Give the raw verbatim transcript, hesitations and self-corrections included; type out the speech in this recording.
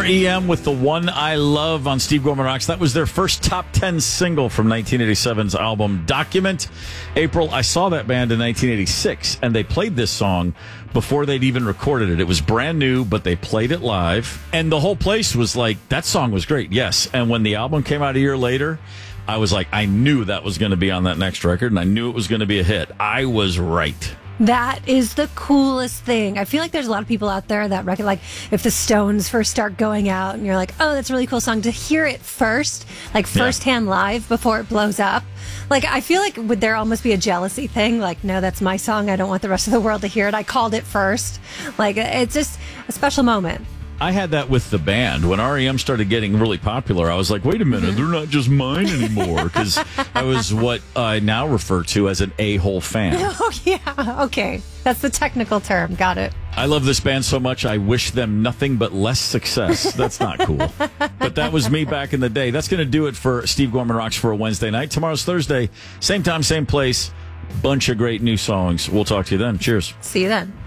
R E M with The One I Love on Steve Gorman Rocks. That was their first top ten single from nineteen eighty-seven's album Document. April, I saw that band in nineteen eighty-six, and they played this song before they'd even recorded it. It was brand new, but they played it live, and the whole place was like, that song was great, yes. And when the album came out a year later, I was like, I knew that was going to be on that next record, and I knew it was going to be a hit. I was right. That is the coolest thing. I feel like there's a lot of people out there that reckon, like, if the Stones first start going out and you're like, oh, that's a really cool song, to hear it first, like firsthand yeah. live before it blows up. Like, I feel like would there almost be a jealousy thing? Like, no, that's my song. I don't want the rest of the world to hear it. I called it first. Like, it's just a special moment. I had that with the band. When R E M started getting really popular, I was like, wait a minute, they're not just mine anymore. Because I was what I now refer to as an a-hole fan. Oh, yeah. Okay. That's the technical term. Got it. I love this band so much, I wish them nothing but less success. That's not cool. But that was me back in the day. That's going to do it for Steve Gorman Rocks for a Wednesday night. Tomorrow's Thursday. Same time, same place. Bunch of great new songs. We'll talk to you then. Cheers. See you then.